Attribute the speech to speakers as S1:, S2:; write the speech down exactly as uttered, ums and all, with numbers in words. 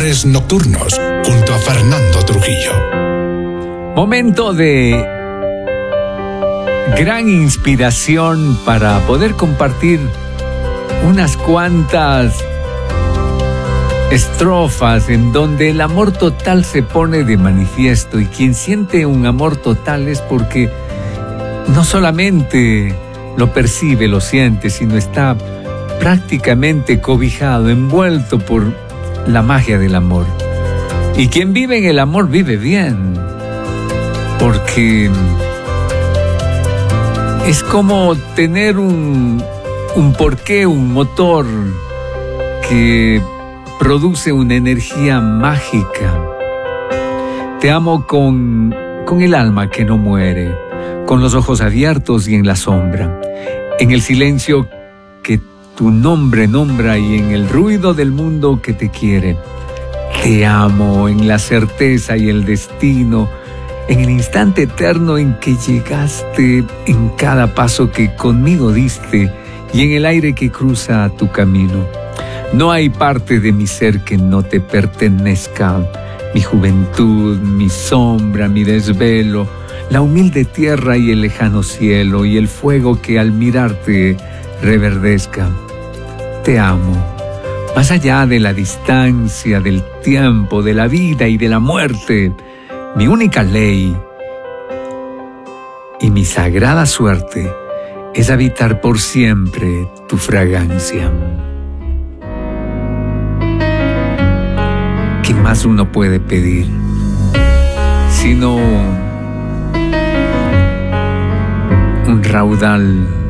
S1: Amores Nocturnos, junto a Fernando Trujillo.
S2: Momento de gran inspiración para poder compartir unas cuantas estrofas en donde el amor total se pone de manifiesto, y quien siente un amor total es porque no solamente lo percibe, lo siente, sino está prácticamente cobijado, envuelto por la magia del amor. Y quien vive en el amor vive bien, porque es como tener un, un porqué, un motor que produce una energía mágica. Te amo con, con el alma que no muere, con los ojos abiertos y en la sombra, en el silencio que tu nombre nombra y en el ruido del mundo que te quiere. Te amo en la certeza y el destino, en el instante eterno en que llegaste, en cada paso que conmigo diste y en el aire que cruza tu camino. No hay parte de mi ser que no te pertenezca, mi juventud, mi sombra, mi desvelo, la humilde tierra y el lejano cielo y el fuego que al mirarte reverdezca. Te amo, más allá de la distancia, del tiempo, de la vida y de la muerte, mi única ley y mi sagrada suerte es habitar por siempre tu fragancia. ¿Qué más uno puede pedir sino un raudal